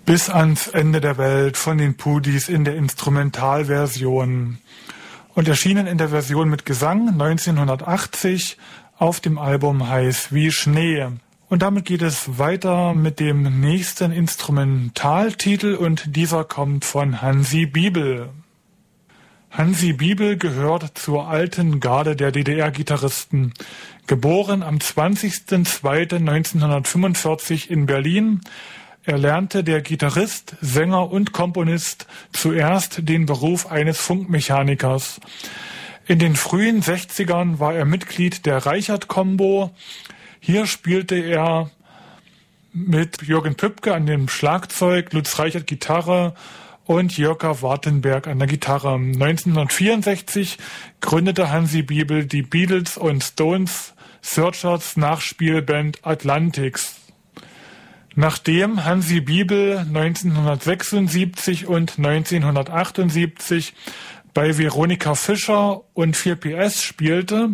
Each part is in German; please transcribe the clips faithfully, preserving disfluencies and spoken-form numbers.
Bis ans Ende der Welt von den Pudis in der Instrumentalversion und erschienen in der Version mit Gesang neunzehnhundertachtzig auf dem Album Heiß wie Schnee. Und damit geht es weiter mit dem nächsten Instrumentaltitel und dieser kommt von Hansi Bibel. Hansi Bibel gehört zur alten Garde der D D R-Gitarristen. Geboren am zwanzigsten zweiten neunzehnhundertfünfundvierzig in Berlin, erlernte der Gitarrist, Sänger und Komponist zuerst den Beruf eines Funkmechanikers. In den frühen sechzigern war er Mitglied der Reichert-Combo. Hier spielte er mit Jürgen Püppke an dem Schlagzeug, Lutz Reichert Gitarre und Jörger Wartenberg an der Gitarre. neunzehnhundertvierundsechzig gründete Hansi Bibel die Beatles und Stones Searchers Nachspielband Atlantics. Nachdem Hansi Bibel neunzehnhundertsechsundsiebzig und neunzehnhundertachtundsiebzig bei Veronika Fischer und vier P S spielte,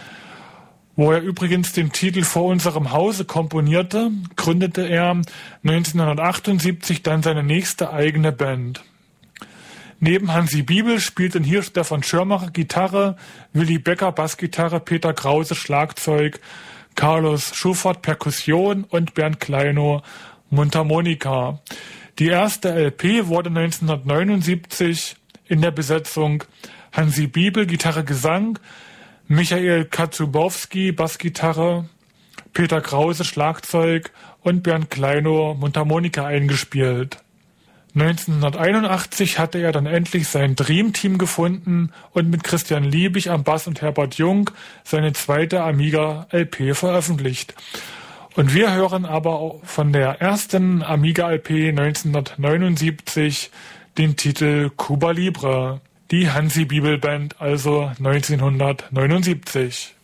wo er übrigens den Titel Vor unserem Hause komponierte, gründete er neunzehnhundertachtundsiebzig dann seine nächste eigene Band. Neben Hansi Bibel spielten hier Stefan Schirmacher Gitarre, Willy Becker Bassgitarre, Peter Krause Schlagzeug, Carlos Schufert Perkussion und Bernd Kleinow Mundharmonika. Die erste L P wurde neunzehnhundertneunundsiebzig in der Besetzung Hansi Bibel Gitarre Gesang, Michael Katzubowski Bassgitarre, Peter Krause Schlagzeug und Bernd Kleinow Mundharmonika eingespielt. neunzehnhunderteinundachtzig hatte er dann endlich sein Dreamteam gefunden und mit Christian Liebig am Bass und Herbert Jung seine zweite Amiga-L P veröffentlicht. Und wir hören aber von der ersten Amiga-L P neunzehnhundertneunundsiebzig den Titel Cuba Libre, die Hansi Bibel Band, also neunzehnhundertneunundsiebzig.